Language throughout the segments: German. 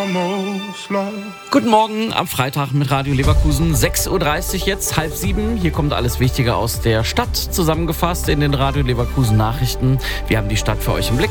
almost love. Guten Morgen am Freitag mit Radio Leverkusen. 6.30 Uhr jetzt, 6:30. Hier kommt alles Wichtige aus der Stadt zusammengefasst in den Radio Leverkusen Nachrichten. Wir haben die Stadt für euch im Blick.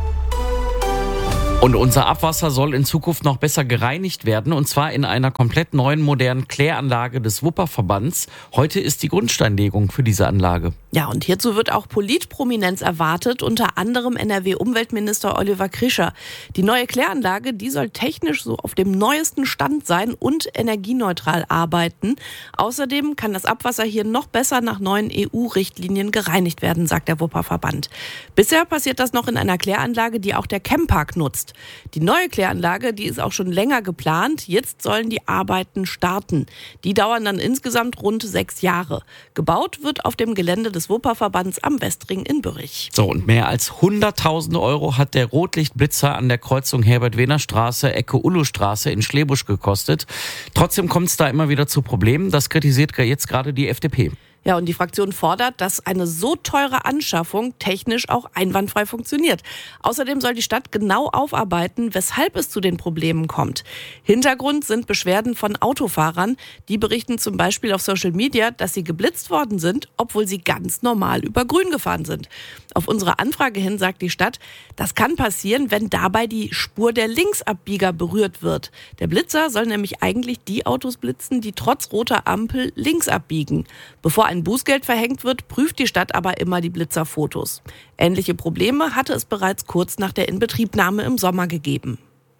Und unser Abwasser soll in Zukunft noch besser gereinigt werden, und zwar in einer komplett neuen, modernen Kläranlage des Wupperverbands. Heute ist die Grundsteinlegung für diese Anlage. Ja, und hierzu wird auch Politprominenz erwartet, unter anderem NRW-Umweltminister Oliver Krischer. Die neue Kläranlage, die soll technisch so auf dem neuesten Stand sein und energieneutral arbeiten. Außerdem kann das Abwasser hier noch besser nach neuen EU-Richtlinien gereinigt werden, sagt der Wupperverband. Bisher passiert das noch in einer Kläranlage, die auch der Chempark nutzt. Die neue Kläranlage, die ist auch schon länger geplant. Jetzt sollen die Arbeiten starten. Die dauern dann insgesamt rund 6 Jahre. Gebaut wird auf dem Gelände des Wupperverbands am Westring in Bürich. So, und mehr als 100.000 Euro hat der Rotlichtblitzer an der Kreuzung Herbert-Wehner-Straße, Ecke Ullustraße in Schlebusch gekostet. Trotzdem kommt es da immer wieder zu Problemen. Das kritisiert jetzt gerade die FDP. Ja, und die Fraktion fordert, dass eine so teure Anschaffung technisch auch einwandfrei funktioniert. Außerdem soll die Stadt genau aufarbeiten, weshalb es zu den Problemen kommt. Hintergrund sind Beschwerden von Autofahrern. Die berichten zum Beispiel auf Social Media, dass sie geblitzt worden sind, obwohl sie ganz normal über Grün gefahren sind. Auf unsere Anfrage hin sagt die Stadt, das kann passieren, wenn dabei die Spur der Linksabbieger berührt wird. Der Blitzer soll nämlich eigentlich die Autos blitzen, die trotz roter Ampel links abbiegen. Bevor ein Bußgeld verhängt wird, prüft die Stadt aber immer die Blitzerfotos. Ähnliche Probleme hatte es bereits kurz nach der Inbetriebnahme im Sommer gegeben.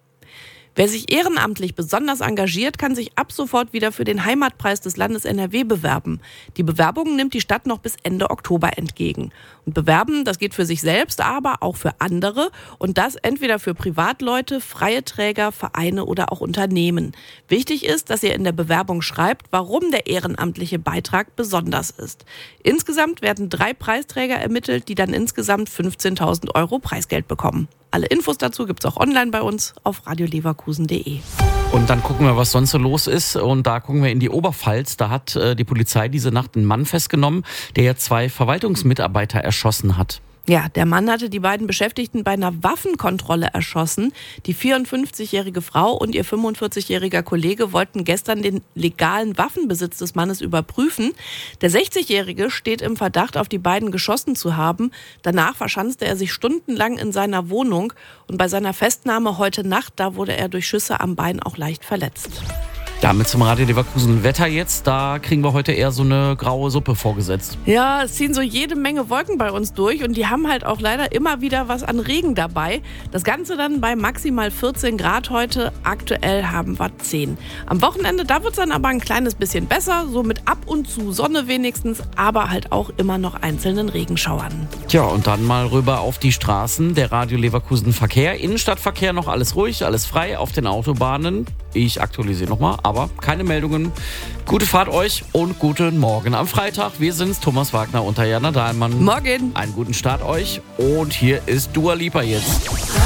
Wer sich ehrenamtlich besonders engagiert, kann sich ab sofort wieder für den Heimatpreis des Landes NRW bewerben. Die Bewerbung nimmt die Stadt noch bis Ende Oktober entgegen. Und bewerben, das geht für sich selbst, aber auch für andere. Und das entweder für Privatleute, freie Träger, Vereine oder auch Unternehmen. Wichtig ist, dass ihr in der Bewerbung schreibt, warum der ehrenamtliche Beitrag besonders ist. Insgesamt werden 3 Preisträger ermittelt, die dann insgesamt 15.000 Euro Preisgeld bekommen. Alle Infos dazu gibt's auch online bei uns auf radioleverkusen.de. Und dann gucken wir, was sonst so los ist. Und da gucken wir in die Oberpfalz. Da hat die Polizei diese Nacht einen Mann festgenommen, der ja 2 Verwaltungsmitarbeiter erschossen hat. Ja, der Mann hatte die beiden Beschäftigten bei einer Waffenkontrolle erschossen. Die 54-jährige Frau und ihr 45-jähriger Kollege wollten gestern den legalen Waffenbesitz des Mannes überprüfen. Der 60-jährige steht im Verdacht, auf die beiden geschossen zu haben. Danach verschanzte er sich stundenlang in seiner Wohnung. Und bei seiner Festnahme heute Nacht, da wurde er durch Schüsse am Bein auch leicht verletzt. Damit zum Radio Leverkusen Wetter jetzt. Da kriegen wir heute eher so eine graue Suppe vorgesetzt. Ja, es ziehen so jede Menge Wolken bei uns durch und die haben halt auch leider immer wieder was an Regen dabei. Das Ganze dann bei maximal 14 Grad heute. Aktuell haben wir 10. Am Wochenende, da wird es dann aber ein kleines bisschen besser. So mit ab und zu Sonne wenigstens, aber halt auch immer noch einzelnen Regenschauern. Tja, und dann mal rüber auf die Straßen. Der Radio Leverkusen Verkehr. Innenstadtverkehr noch alles ruhig, alles frei auf den Autobahnen. Ich aktualisiere nochmal, aber keine Meldungen. Gute Fahrt euch und guten Morgen am Freitag. Wir sind's, Thomas Wagner und Jana Dahlmann. Morgen. Einen guten Start euch und hier ist Dua Lipa jetzt.